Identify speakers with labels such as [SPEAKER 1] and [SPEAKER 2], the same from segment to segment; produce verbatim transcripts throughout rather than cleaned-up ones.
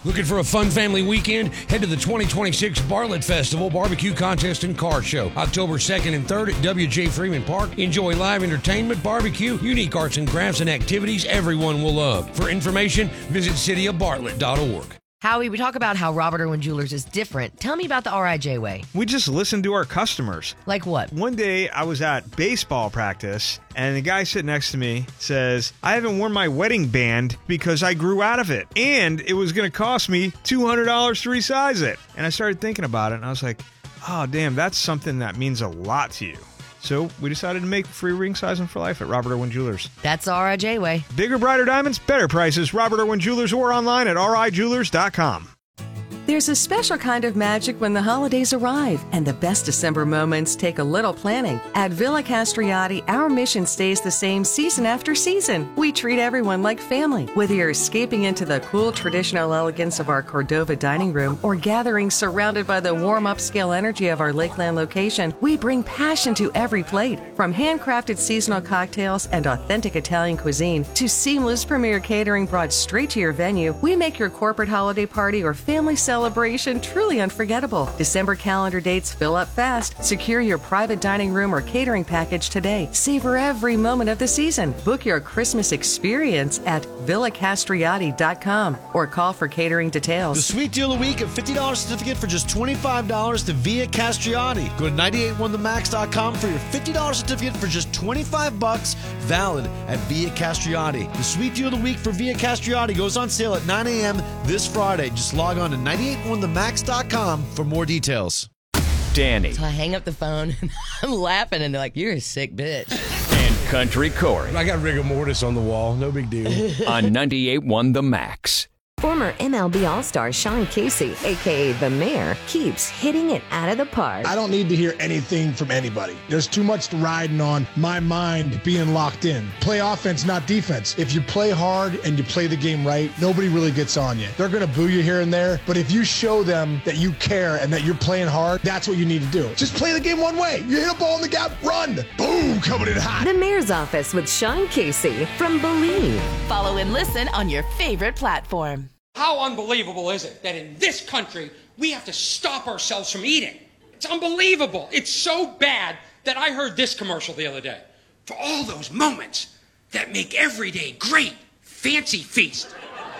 [SPEAKER 1] Looking for a fun family weekend? Head to the twenty twenty-six Bartlett Festival Barbecue Contest and Car Show, October second and third at W J Freeman Park. Enjoy live entertainment, barbecue, unique arts and crafts, and activities everyone will love. For information, visit city of bartlett dot org.
[SPEAKER 2] Howie, we talk about how Robert Irwin Jewelers is different. Tell me about the R I J way.
[SPEAKER 3] We just listen to our customers.
[SPEAKER 2] Like what?
[SPEAKER 3] One day I was at baseball practice and the guy sitting next to me says, I haven't worn my wedding band because I grew out of it. And it was going to cost me two hundred dollars to resize it. And I started thinking about it and I was like, oh, damn, that's something that means a lot to you. So we decided to make free ring sizing for life at Robert Irwin Jewelers.
[SPEAKER 2] That's R I J way.
[SPEAKER 3] Bigger, brighter diamonds, better prices. Robert Irwin Jewelers or online at r i jewelers dot com.
[SPEAKER 4] There's a special kind of magic when the holidays arrive, and the best December moments take a little planning. At Villa Castriati, our mission stays the same season after season. We treat everyone like family. Whether you're escaping into the cool traditional elegance of our Cordova dining room or gathering surrounded by the warm upscale energy of our Lakeland location, we bring passion to every plate. From handcrafted seasonal cocktails and authentic Italian cuisine to seamless premier catering brought straight to your venue, we make your corporate holiday party or family celebration celebration truly unforgettable. December calendar dates fill up fast. Secure your private dining room or catering package today. Savor every moment of the season. Book your Christmas experience at villa castriati dot com or call for catering details.
[SPEAKER 5] The sweet deal of the week, a fifty dollars certificate for just twenty-five dollars to Via Castriati. Go to nine eight one the max dot com for your fifty dollars certificate for just twenty-five bucks, valid at Via Castriati. The sweet deal of the week for Via Castriati goes on sale at nine a.m. this Friday. Just log on to nine eight one the max dot com for more details.
[SPEAKER 6] Danny.
[SPEAKER 2] So I hang up the phone and I'm laughing and they're like, you're a sick bitch.
[SPEAKER 6] And Country Corey.
[SPEAKER 1] I got rigor mortis on the wall. No big deal.
[SPEAKER 6] On ninety-eight point one The Max.
[SPEAKER 7] Former M L B All-Star Sean Casey, a k a. The Mayor, keeps hitting it out of the park.
[SPEAKER 8] I don't need to hear anything from anybody. There's too much riding on my mind being locked in. Play offense, not defense. If you play hard and you play the game right, nobody really gets on you. They're going to boo you here and there, but if you show them that you care and that you're playing hard, that's what you need to do. Just play the game one way. You hit a ball in the gap, run. Boom, coming in hot.
[SPEAKER 7] The Mayor's Office with Sean Casey from Believe.
[SPEAKER 9] Follow and listen on your favorite platform.
[SPEAKER 10] How unbelievable is it that in this country we have to stop ourselves from eating? It's unbelievable. It's so bad that I heard this commercial the other day. For all those moments that make every day great, Fancy Feast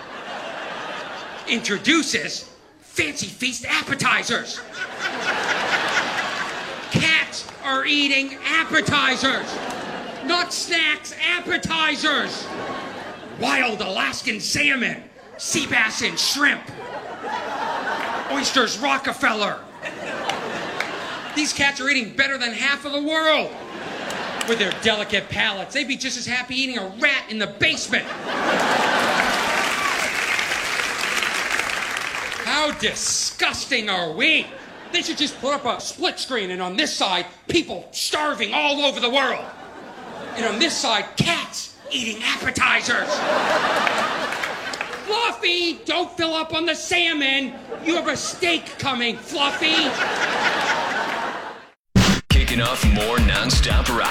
[SPEAKER 10] introduces Fancy Feast appetizers. Cats are eating appetizers, not snacks, appetizers. Wild Alaskan salmon, sea bass and shrimp, oysters Rockefeller. These cats are eating better than half of the world. With their delicate palates, they'd be just as happy eating a rat in the basement. How disgusting are we? They should just put up a split screen, and on this side, people starving all over the world. And on this side, cats eating appetizers. Fluffy, don't fill up on the salmon. You have a steak coming, Fluffy.
[SPEAKER 6] Kicking off more non-stop rock.